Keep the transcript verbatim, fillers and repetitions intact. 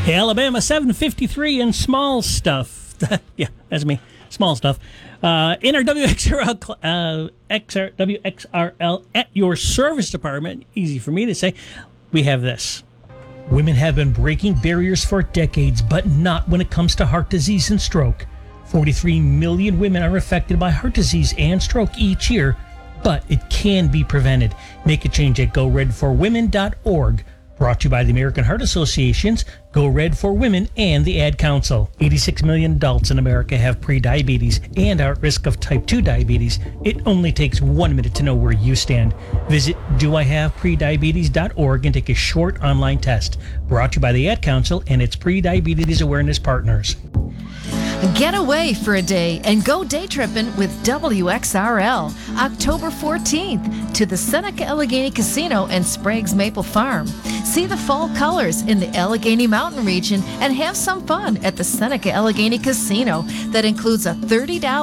Alabama seven fifty-three and small stuff. Yeah, that's me. Small stuff. Uh, in our W X R L, uh, X R, W X R L at your service department, easy for me to say, we have this. Women have been breaking barriers for decades, but not when it comes to heart disease and stroke. forty-three million women are affected by heart disease and stroke each year, but it can be prevented. Make a change at go red for women dot org. Brought to you by the American Heart Associations, Go Red for Women, and the Ad Council. eighty-six million adults in America have prediabetes and are at risk of type two diabetes. It only takes one minute to know where you stand. Visit do I have prediabetes dot org and take a short online test. Brought to you by the Ad Council and its prediabetes awareness partners. Get away for a day and go day tripping with W X R L. October fourteenth to the Seneca Allegheny Casino and Sprague's Maple Farm. See the fall colors in the Allegheny Mountain region and have some fun at the Seneca Allegheny Casino. That includes a thirty dollars